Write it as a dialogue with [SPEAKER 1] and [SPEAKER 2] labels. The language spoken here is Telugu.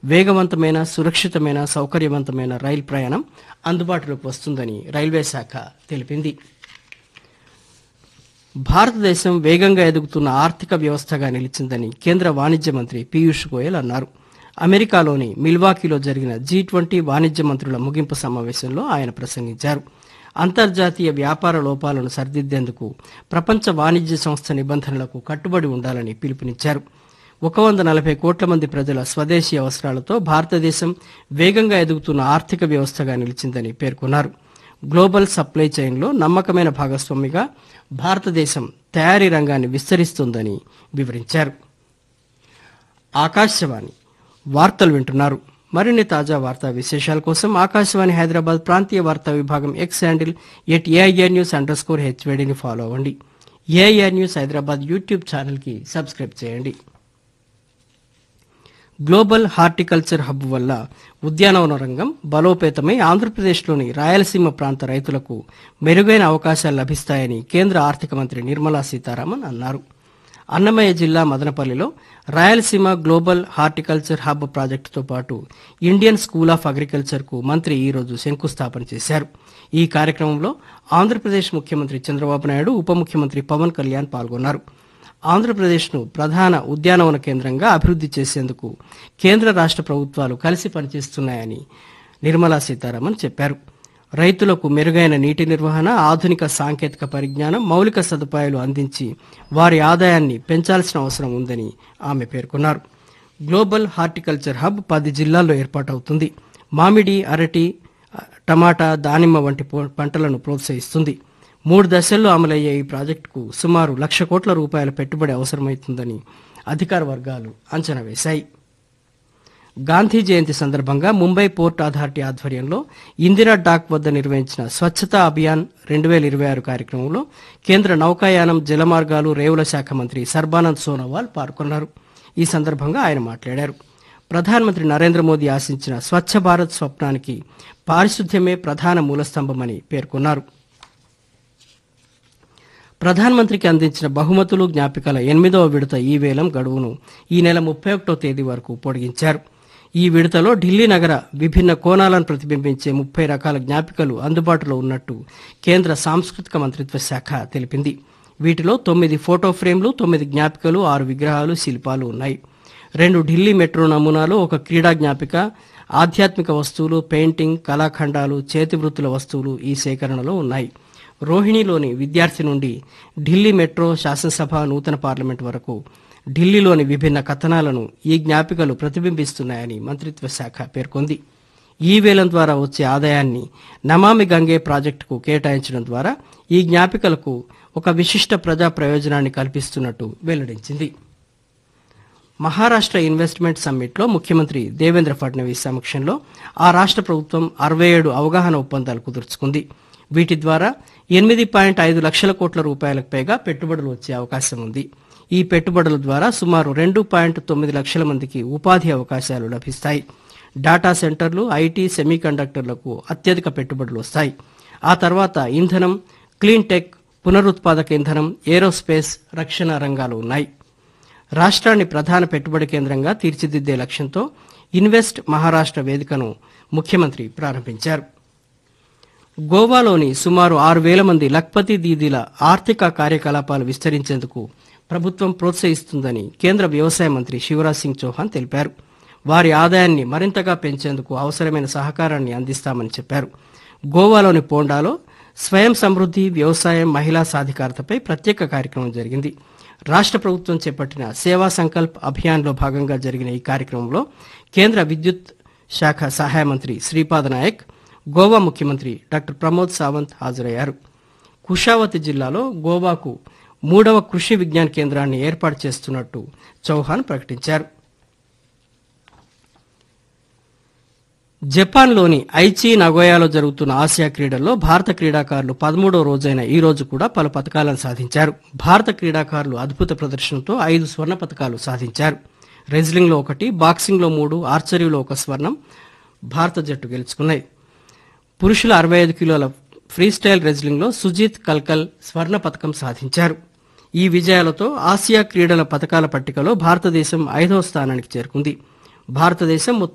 [SPEAKER 1] వేగవంతమైన, సురక్షితమైన, సౌకర్యవంతమైన రైలు ప్రయాణం అందుబాటులోకి వస్తుందని రైల్వే శాఖ తెలిపింది. భారతదేశం వేగంగా ఎదుగుతున్న ఆర్థిక వ్యవస్థగా నిలిచిందని కేంద్ర వాణిజ్య మంత్రి పీయూష్ గోయల్ అన్నారు. అమెరికాలోని మిల్వాకీలో జరిగిన G20 వాణిజ్య మంత్రుల ముగింపు సమావేశంలో ఆయన ప్రసంగించారు. అంతర్జాతీయ వ్యాపార లోపాలను సరిదిద్దేందుకు ప్రపంచ వాణిజ్య సంస్థ నిబంధనలకు కట్టుబడి ఉండాలని పిలుపునిచ్చారు. 140 కోట్ల మంది ప్రజల స్వదేశీ అవసరాలతో భారతదేశం వేగంగా ఎదుగుతున్న ఆర్థిక వ్యవస్థగా నిలిచిందని పేర్కొన్నారు. గ్లోబల్ సప్లై చైన్లో నమ్మకమైన భాగస్వామిగా భారతదేశం తయారీ రంగాన్ని విస్తరిస్తోందని వివరించారు. ఆకాశవాణి వార్తలు వింటున్నారు. మరిన్ని తాజా వార్తా విశేషాల కోసం ఆకాశవాణి హైదరాబాద్ ప్రాంతీయ వార్తా విభాగం ఎక్స్ హ్యాండిల్ @AIRnews_HVDని ఫాలో అవ్వండి. AIR న్యూస్ హైదరాబాద్ యూట్యూబ్ ఛానల్కి సబ్స్క్రైబ్ చేయండి. గ్లోబల్ హార్టికల్చర్ హబ్ వల్ల ఉద్యానవన రంగం బలోపేతమై ఆంధ్రప్రదేశ్లోని రాయలసీమ ప్రాంత రైతులకు మెరుగైన అవకాశాలు లభిస్తాయని కేంద్ర ఆర్థిక మంత్రి నిర్మలా సీతారామన్ అన్నారు. అన్నమయ్య జిల్లా మదనపల్లిలో రాయలసీమ గ్లోబల్ హార్టికల్చర్ హబ్ ప్రాజెక్టుతో పాటు ఇండియన్ స్కూల్ ఆఫ్ అగ్రికల్చర్కు మంత్రి ఈరోజు శంకుస్థాపన చేశారు. ఈ కార్యక్రమంలో ఆంధ్రప్రదేశ్ ముఖ్యమంత్రి చంద్రబాబు నాయుడు, ఉప ముఖ్యమంత్రి పవన్ కళ్యాణ్ పాల్గొన్నారు. ఆంధ్రప్రదేశ్ను ప్రధాన ఉద్యానవన కేంద్రంగా అభివృద్ధి చేసేందుకు కేంద్ర రాష్ట్ర ప్రభుత్వాలు కలిసి పనిచేస్తున్నాయని నిర్మలా సీతారామన్ చెప్పారు. రైతులకు మెరుగైన నీటి నిర్వహణ, ఆధునిక సాంకేతిక పరిజ్ఞానం, మౌలిక సదుపాయాలు అందించి వారి ఆదాయాన్ని పెంచాల్సిన అవసరం ఉందని ఆమె పేర్కొన్నారు. గ్లోబల్ హార్టికల్చర్ హబ్ 10 జిల్లాల్లో ఏర్పాటవుతుంది. మామిడి, అరటి, టమాటా, దానిమ్మ వంటి పంటలను ప్రోత్సహిస్తుంది. 3 దశల్లో అమలయ్యే ఈ ప్రాజెక్టుకు సుమారు 1,00,000 కోట్ల రూపాయల పెట్టుబడి అవసరమవుతుందని అధికార వర్గాలు అంచనా వేశాయి. గాంధీ జయంతి సందర్భంగా ముంబై పోర్ట్ అథారిటీ ఆధ్వర్యంలో ఇందిరా డాక్ వద్ద నిర్వహించిన స్వచ్ఛతా అభియాన్ 2026 కార్యక్రమంలో కేంద్ర నౌకాయానం, జలమార్గాలు, రేవుల శాఖ మంత్రి సర్బానంద్ సోనోవాల్ పాల్గొన్నారు. ఈ సందర్భంగా ఆయన మాట్లాడారు. ప్రధానమంత్రి నరేంద్ర మోదీ ఆశించిన స్వచ్ఛ భారత్ స్వప్నానికి పారిశుద్ధ్యమే ప్రధాన మూలస్తంభమని పేర్కొన్నారు. ప్రధానమంత్రికి అందించిన బహుమతులు, జ్ఞాపికల 8వ విడత ఈ వేలం గడువును ఈ నెల 31వ తేదీ వరకు పొడిగించారు. ఈ విడతలో ఢిల్లీ నగర విభిన్న కోణాలను ప్రతిబింబించే 30 రకాల జ్ఞాపికలు అందుబాటులో ఉన్నట్టు కేంద్ర సాంస్కృతిక మంత్రిత్వ శాఖ తెలిపింది. వీటిలో 9 ఫోటో ఫ్రేమ్లు, 9 జ్ఞాపికలు, 6 విగ్రహాలు, శిల్పాలు ఉన్నాయి. 2 ఢిల్లీ మెట్రో నమూనాలు, 1 క్రీడా జ్ఞాపిక, ఆధ్యాత్మిక వస్తువులు, పెయింటింగ్, కళాఖండాలు, చేతి వృత్తుల వస్తువులు ఈ సేకరణలో ఉన్నాయి. రోహిణిలోని విద్యార్థి నుండి ఢిల్లీ మెట్రో, శాసనసభ, నూతన పార్లమెంట్ వరకు ఢిల్లీలోని విభిన్న కథనాలను ఈ జ్ఞాపికలు ప్రతిబింబిస్తున్నాయని మంత్రిత్వ శాఖ పేర్కొంది. ఈ వేలం ద్వారా వచ్చే ఆదాయాన్ని నమామి గంగే ప్రాజెక్టుకు కేటాయించడం ద్వారా ఈ జ్ఞాపికలకు ఒక విశిష్ట ప్రజా ప్రయోజనాన్ని కల్పిస్తున్నట్టు వెల్లడించింది. మహారాష్ట్ర ఇన్వెస్ట్మెంట్ సమ్మిట్లో ముఖ్యమంత్రి దేవేంద్ర ఫడ్నవీస్ సమక్షంలో ఆ రాష్ట్ర ప్రభుత్వం 67 అవగాహన ఒప్పందాలు కుదుర్చుకుంది. వీటి ద్వారా 8.5 లక్షల కోట్ల రూపాయలకు పైగా పెట్టుబడులు వచ్చే అవకాశం ఉంది. ఈ పెట్టుబడుల ద్వారా సుమారు 2.9 లక్షల మందికి ఉపాధి అవకాశాలు లభిస్తాయి. డాటా సెంటర్లు, ఐటీ, సెమీకండక్టర్లకు అత్యధిక పెట్టుబడులు వస్తాయి. ఆ తర్వాత ఇంధనం, క్లీన్ టెక్, పునరుత్పాదక ఇంధనం, ఏరోస్పేస్, రక్షణ రంగాలు ఉన్నాయి. రాష్ట్రాన్ని ప్రధాన పెట్టుబడి కేంద్రంగా తీర్చిదిద్దే లక్ష్యంతో ఇన్వెస్ట్ మహారాష్ట్ర వేదికను ముఖ్యమంత్రి ప్రారంభించారు. గోవాలోని సుమారు 6,000 మంది లఖ్పతి దీదీల ఆర్థిక కార్యకలాపాలు విస్తరించేందుకు ప్రభుత్వం ప్రోత్సహిస్తుందని కేంద్ర వ్యవసాయ మంత్రి శివరాజ్ సింగ్ చౌహాన్ తెలిపారు. వారి ఆదాయాన్ని మరింతగా పెంచేందుకు అవసరమైన సహకారాన్ని అందిస్తామని చెప్పారు. గోవాలోని పోండాలో స్వయం సమృద్ధి, వ్యవసాయం, మహిళా సాధికారతపై ప్రత్యేక కార్యక్రమం జరిగింది. రాష్ట్ర ప్రభుత్వం చేపట్టిన సేవా సంకల్ప్ అభియాన్లో భాగంగా జరిగిన ఈ కార్యక్రమంలో కేంద్ర విద్యుత్ శాఖ సహాయ మంత్రి శ్రీపాద నాయక్, గోవా ముఖ్యమంత్రి డాక్టర్ ప్రమోద్ సావంత్ హాజరయ్యారు. కుషావతి జిల్లాలో గోవాకు 3వ కృషి విజ్ఞాన కేంద్రాన్ని ఏర్పాటు చేస్తున్నట్టు చౌహాన్ ప్రకటించారు. జపాన్లోని ఐచి నగోయాలో జరుగుతున్న ఆసియా క్రీడల్లో భారత క్రీడాకారులు 13వ రోజైన ఈ రోజు కూడా పలు పతకాలను సాధించారు. భారత క్రీడాకారులు అద్భుత ప్రదర్శనతో 5 స్వర్ణ పతకాలు సాధించారు. రెజ్లింగ్లో 1, బాక్సింగ్లో 3, ఆర్చరీలో 1 స్వర్ణం భారత జట్టు గెలుచుకున్నాయి. పురుషుల 65 కిలోల ఫ్రీస్టైల్ రెజ్లింగ్లో సుజీత్ కల్కల్ స్వర్ణ పతకం సాధించారు. ఈ విజయాలతో ఆసియా క్రీడల పతకాల పట్టికలో భారతదేశం 5వ స్థానానికి చేరుకుంది. భారతదేశం